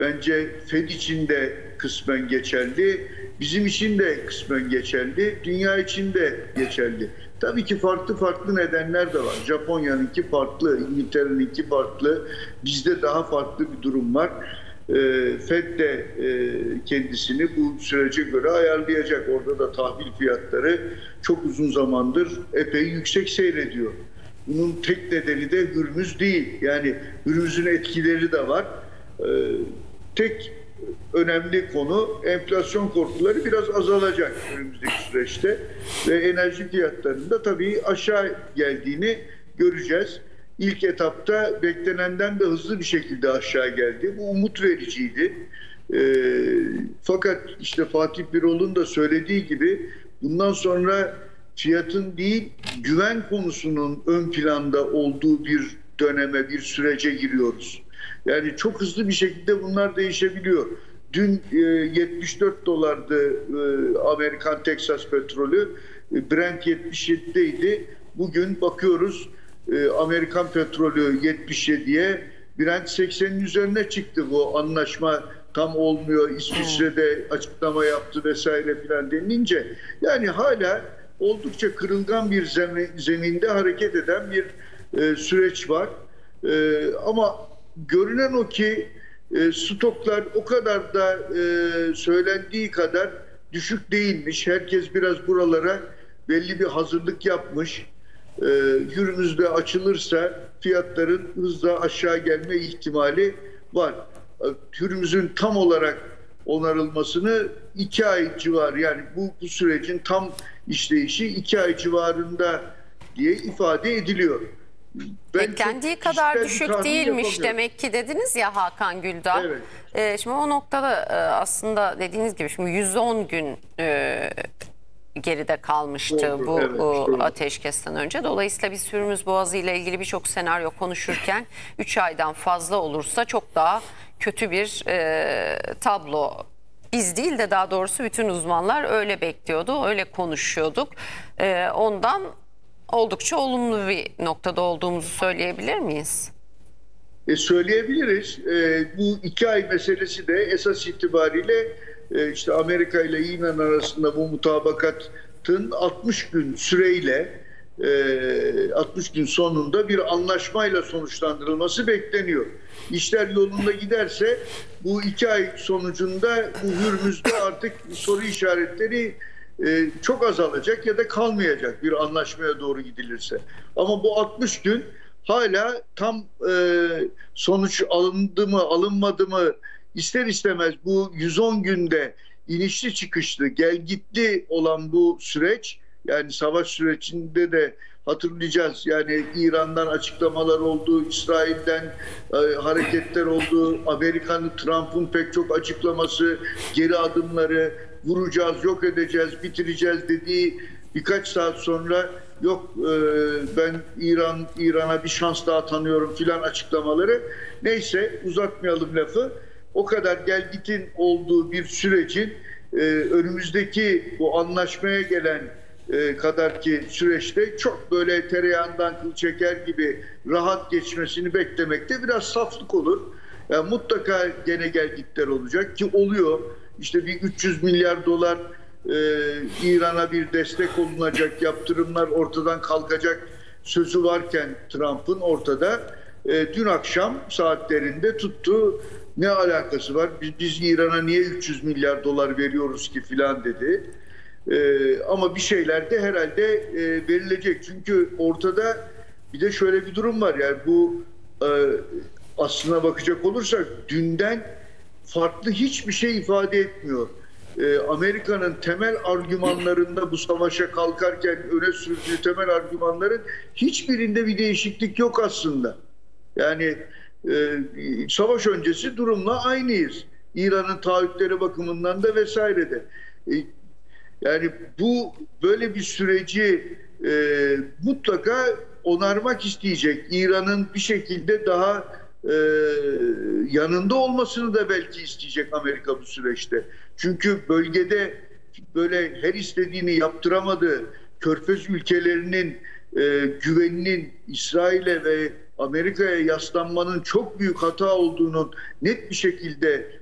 Bence Fed için de kısmen geçerli, bizim için de kısmen geçerli, dünya için de geçerli. Tabii ki farklı farklı nedenler de var. Japonya'nınki farklı, İngiltere'ninki farklı, bizde daha farklı bir durum var. Fed de kendisini bu sürece göre ayarlayacak. Orada da tahvil fiyatları çok uzun zamandır epey yüksek seyrediyor. Bunun tek nedeni de Hürmüz değil. Yani Hürmüz'ün etkileri de var. Tek önemli konu enflasyon korkuları biraz azalacak önümüzdeki süreçte ve enerji fiyatlarında tabii aşağı geldiğini göreceğiz. İlk etapta beklenenden de hızlı bir şekilde aşağı geldi. Bu umut vericiydi. Fakat işte Fatih Birol'un da söylediği gibi bundan sonra fiyatın değil güven konusunun ön planda olduğu bir döneme, bir sürece giriyoruz. Yani çok hızlı bir şekilde bunlar değişebiliyor. Dün 74 dolardı Amerikan Texas petrolü, Brent 77'deydi. Bugün bakıyoruz Amerikan petrolü 77'ye, Brent 80'in üzerine çıktı. Bu anlaşma tam olmuyor, İsviçre'de açıklama yaptı vesaire filan denilince. Yani hala oldukça kırılgan bir zeminde hareket eden bir süreç var. Ama görünen o ki stoklar o kadar da söylendiği kadar düşük değilmiş. Herkes biraz buralara belli bir hazırlık yapmış. Hürmüz'de açılırsa fiyatların hızla aşağı gelme ihtimali var. Hürmüz'ün tam olarak onarılmasını 2 ay civarı, yani bu sürecin tam işleyişi 2 ay civarında diye ifade ediliyor. Beklendiği kadar düşük değilmiş demek ki dediniz ya Hakan Güldal. Evet. Şimdi o noktada aslında dediğiniz gibi şimdi 110 gün geride kalmıştı bu ateşkesten önce. Dolayısıyla biz Hürmüz Boğazı ile ilgili birçok senaryo konuşurken 3 aydan fazla olursa çok daha kötü bir tablo. Biz değil de daha doğrusu bütün uzmanlar öyle bekliyordu, öyle konuşuyorduk. Ondan oldukça olumlu bir noktada olduğumuzu söyleyebilir miyiz? Söyleyebiliriz. Bu 2 ay meselesi de esas itibariyle işte Amerika ile İran arasında bu mutabakatın 60 gün süreyle 60 gün sonunda bir anlaşmayla sonuçlandırılması bekleniyor. İşler yolunda giderse bu 2 ay sonucunda bu Hürmüz'de artık soru işaretleri çok azalacak ya da kalmayacak bir anlaşmaya doğru gidilirse. Ama bu 60 gün hala tam sonuç alındı mı alınmadı mı, ister istemez bu 110 günde inişli çıkışlı gelgitli olan bu süreç, yani savaş sürecinde de hatırlayacağız, yani İran'dan açıklamalar oldu, İsrail'den hareketler oldu, Amerika'nın Trump'ın pek çok açıklaması, geri adımları, vuracağız, yok edeceğiz, bitireceğiz dediği birkaç saat sonra yok ben İran'a bir şans daha tanıyorum filan açıklamaları. Neyse, uzatmayalım lafı. O kadar gelgitin olduğu bir sürecin önümüzdeki bu anlaşmaya gelen kadarki süreçte çok böyle tereyağından kıl çeker gibi rahat geçmesini beklemekte biraz saflık olur. Yani mutlaka gene gelgitler olacak ki oluyor. İşte bir 300 milyar dolar İran'a bir destek olunacak, yaptırımlar ortadan kalkacak sözü varken Trump'ın ortada, dün akşam saatlerinde tuttu. Ne alakası var? Biz İran'a niye 300 milyar dolar veriyoruz ki filan dedi. Ama bir şeyler de herhalde verilecek. Çünkü ortada bir de şöyle bir durum var. Yani bu aslına bakacak olursak dünden farklı hiçbir şey ifade etmiyor. Amerika'nın temel argümanlarında bu savaşa kalkarken öne sürdüğü temel argümanların hiçbirinde bir değişiklik yok aslında. Yani savaş öncesi durumla aynıyız. İran'ın taahhütleri bakımından da vesaire de. Yani bu böyle bir süreci mutlaka onarmak isteyecek. İran'ın bir şekilde daha yanında olmasını da belki isteyecek Amerika bu süreçte. Çünkü bölgede böyle her istediğini yaptıramadığı Körfez ülkelerinin güveninin İsrail'e ve Amerika'ya yaslanmanın çok büyük hata olduğunun net bir şekilde